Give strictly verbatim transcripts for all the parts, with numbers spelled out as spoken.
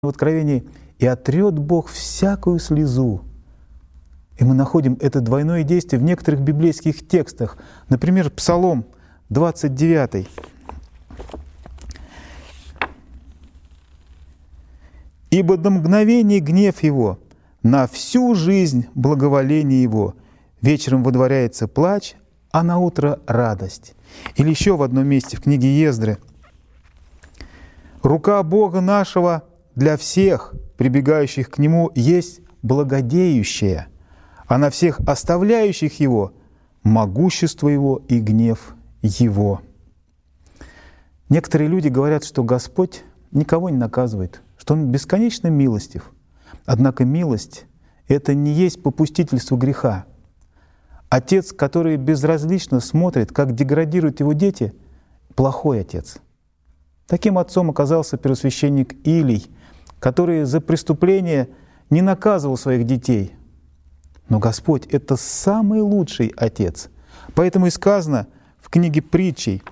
в Откровении «И отрет Бог всякую слезу». И мы находим это двойное действие в некоторых библейских текстах. Например, Псалом двадцать девятый. «Ибо до мгновения гнев Его, на всю жизнь благоволение Его. Вечером водворяется плач, а на утро радость». Или еще в одном месте в книге Ездры. «Рука Бога нашего для всех, прибегающих к Нему, есть благодеющая, а на всех оставляющих Его могущество Его и гнев Его». Некоторые люди говорят, что Господь никого не наказывает, что Он бесконечно милостив. Однако милость — это не есть попустительство греха. Отец, который безразлично смотрит, как деградируют его дети, плохой отец. Таким отцом оказался первосвященник Илий, который за преступление не наказывал своих детей. Но Господь — это самый лучший отец. Поэтому и сказано в книге Притчей: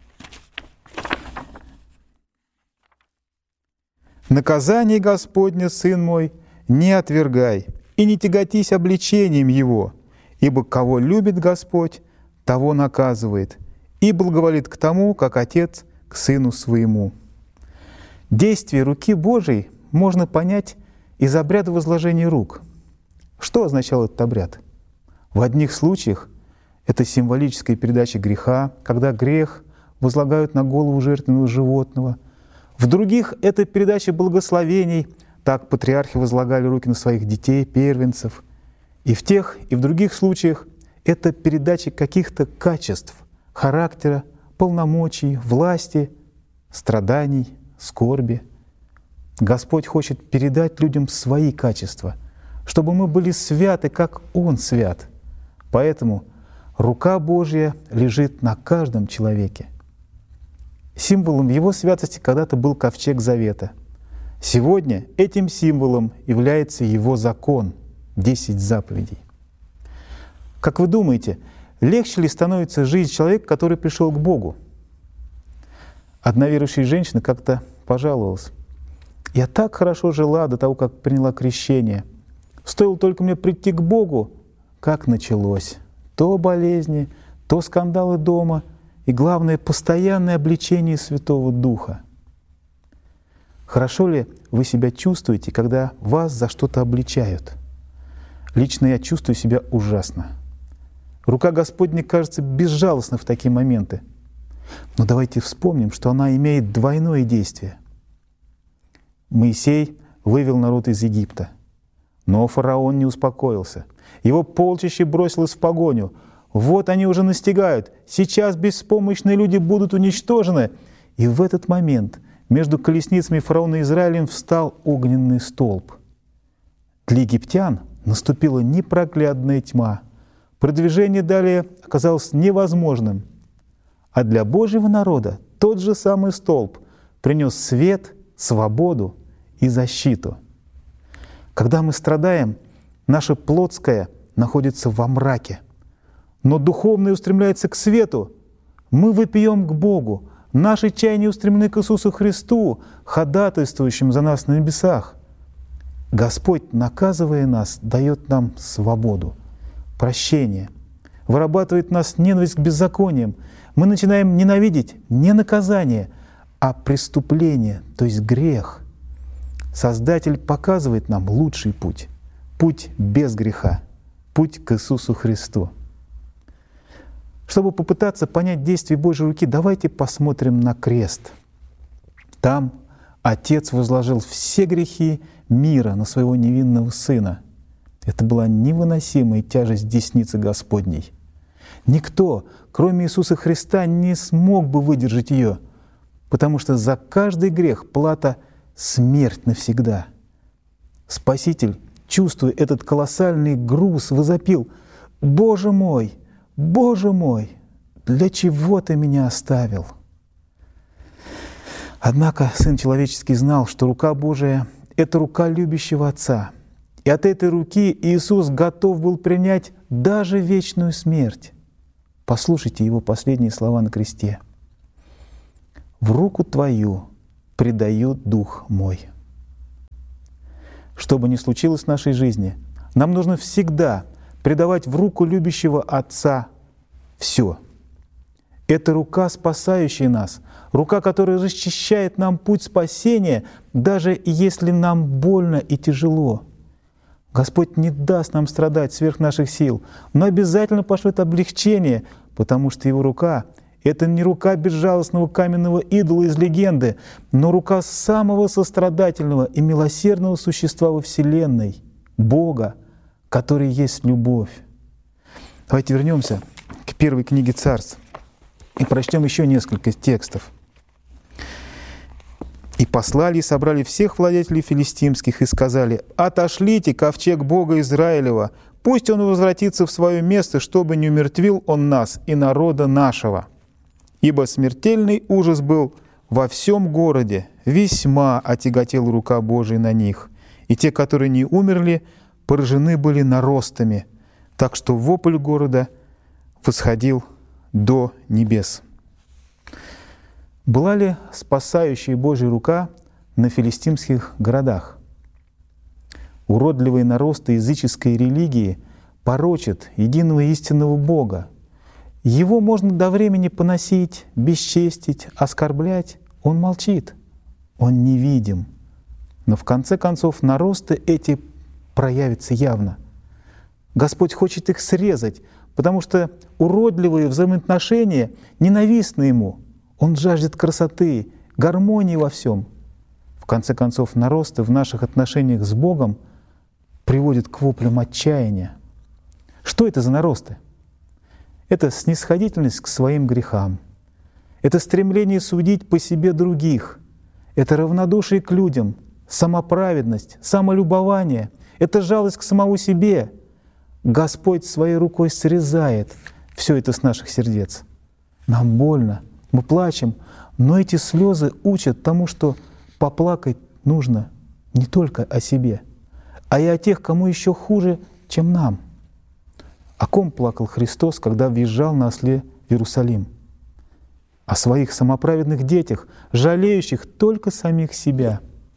«Наказание Господне, сын мой, не отвергай, и не тяготись обличением его, ибо кого любит Господь, того наказывает, и благоволит к тому, как отец к сыну своему». Действие руки Божией можно понять из обряда возложения рук. Что означал этот обряд? В одних случаях это символическая передача греха, когда грех возлагают на голову жертвенного животного. В других — это передача благословений. Так патриархи возлагали руки на своих детей, первенцев. И в тех, и в других случаях это передача каких-то качеств, характера, полномочий, власти, страданий, скорби. Господь хочет передать людям свои качества, чтобы мы были святы, как Он свят. Поэтому рука Божья лежит на каждом человеке. Символом Его святости когда-то был ковчег Завета. Сегодня этим символом является Его закон — десять заповедей. Как вы думаете, легче ли становится жизнь человека, который пришел к Богу? Одна верующая женщина как-то пожаловалась: «Я так хорошо жила до того, как приняла крещение. Стоило только мне прийти к Богу, как началось. То болезни, то скандалы дома, и, главное, постоянное обличение Святого Духа». Хорошо ли вы себя чувствуете, когда вас за что-то обличают? Лично я чувствую себя ужасно. Рука Господня кажется безжалостна в такие моменты. Но давайте вспомним, что она имеет двойное действие. Моисей вывел народ из Египта, но фараон не успокоился. Его полчище бросилось в погоню. Вот они уже настигают. Сейчас беспомощные люди будут уничтожены. И в этот момент между колесницами фараона и Израилем встал огненный столб. Для египтян наступила непроглядная тьма. Продвижение далее оказалось невозможным. А для Божьего народа тот же самый столб принес свет, свободу и защиту. Когда мы страдаем, наше плотское находится во мраке, но духовное устремляется к свету. Мы вопием к Богу. Наши чаяния устремлены к Иисусу Христу, ходатайствующему за нас на небесах. Господь, наказывая нас, дает нам свободу, прощение, вырабатывает в нас ненависть к беззакониям. Мы начинаем ненавидеть не наказание, а преступление, то есть грех. Создатель показывает нам лучший путь, путь без греха, путь к Иисусу Христу. Чтобы попытаться понять действие Божьей руки, давайте посмотрим на крест. Там Отец возложил все грехи мира на своего невинного Сына. Это была невыносимая тяжесть десницы Господней. Никто, кроме Иисуса Христа, не смог бы выдержать ее, потому что за каждый грех плата — смерть навсегда. Спаситель, чувствуя этот колоссальный груз, возопил: «Боже мой! Боже мой, для чего Ты меня оставил?» Однако Сын Человеческий знал, что рука Божия — это рука любящего Отца. И от этой руки Иисус готов был принять даже вечную смерть. Послушайте Его последние слова на кресте: «В руку Твою предаю дух мой». что бы ни случилось в нашей жизни, нам нужно всегда предавать в руку любящего Отца все. Это рука, спасающая нас, рука, которая расчищает нам путь спасения, даже если нам больно и тяжело. Господь не даст нам страдать сверх наших сил, но обязательно пошлет облегчение, потому что Его рука — это не рука безжалостного каменного идола из легенды, но рука самого сострадательного и милосердного существа во Вселенной — Бога, который есть любовь. Давайте вернемся к первой книге Царств и прочтем еще несколько текстов. «И послали и собрали всех владетелей филистимских и сказали: отошлите ковчег Бога Израилева, пусть он возвратится в свое место, чтобы не умертвил он нас и народа нашего. Ибо смертельный ужас был во всем городе, весьма отяготела рука Божия на них, и те, которые не умерли, поражены были наростами, так что вопль города восходил до небес». Была ли спасающая Божья рука на филистимских городах? Уродливые наросты языческой религии порочат единого истинного Бога. Его можно до времени поносить, бесчестить, оскорблять. Он молчит, он невидим. Но в конце концов наросты эти проявятся явно. Господь хочет их срезать, потому что уродливые взаимоотношения ненавистны Ему. Он жаждет красоты, гармонии во всем. В конце концов, наросты в наших отношениях с Богом приводят к воплям отчаяния. Что это за наросты? Это снисходительность к своим грехам. Это стремление судить по себе других. Это равнодушие к людям, самоправедность, самолюбование. Это жалость к самому себе. Господь своей рукой срезает все это с наших сердец. Нам больно. Мы плачем, но эти слезы учат тому, что поплакать нужно не только о себе, а и о тех, кому еще хуже, чем нам. О ком плакал Христос, когда въезжал на осле в Иерусалим? О своих самоправедных детях, жалеющих только самих себя.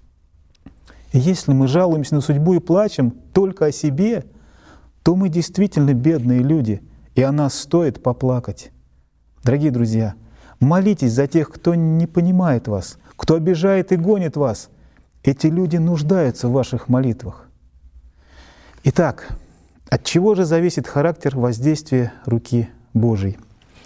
И если мы жалуемся на судьбу и плачем только о себе, то мы действительно бедные люди, и о нас стоит поплакать. Дорогие друзья, молитесь за тех, кто не понимает вас, кто обижает и гонит вас. Эти люди нуждаются в ваших молитвах. Итак, от чего же зависит характер воздействия руки Божией?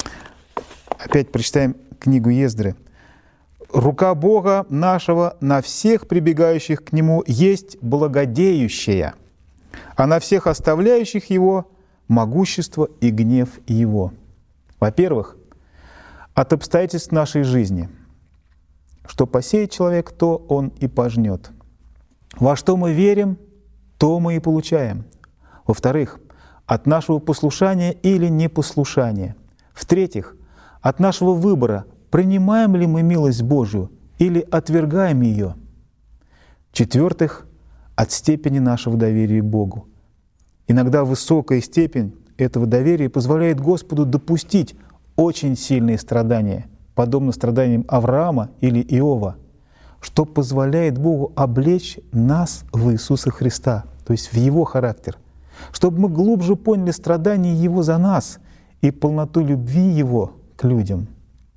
Опять прочитаем книгу Ездры. «Рука Бога нашего на всех прибегающих к Нему есть благодеющая, а на всех оставляющих Его могущество и гнев Его». Во-первых, от обстоятельств нашей жизни. Что посеет человек, то он и пожнет. Во что мы верим, то мы и получаем. Во-вторых, от нашего послушания или непослушания. В-третьих, от нашего выбора, принимаем ли мы милость Божию или отвергаем ее. В-четвертых, от степени нашего доверия Богу. Иногда высокая степень этого доверия позволяет Господу допустить очень сильные страдания, подобно страданиям Авраама или Иова, что позволяет Богу облечь нас в Иисуса Христа, то есть в Его характер, чтобы мы глубже поняли страдания Его за нас и полноту любви Его к людям.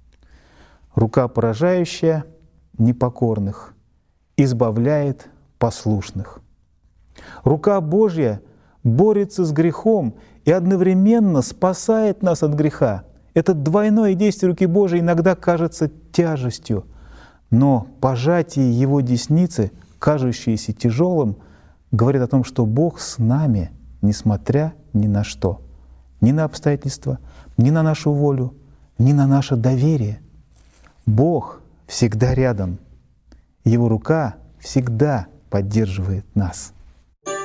Рука поражающая непокорных, избавляет послушных. Рука Божья борется с грехом и одновременно спасает нас от греха. Это двойное действие руки Божией иногда кажется тяжестью, но пожатие Его десницы, кажущееся тяжелым, говорит о том, что Бог с нами, несмотря ни на что, ни на обстоятельства, ни на нашу волю, ни на наше доверие. Бог всегда рядом, Его рука всегда поддерживает нас.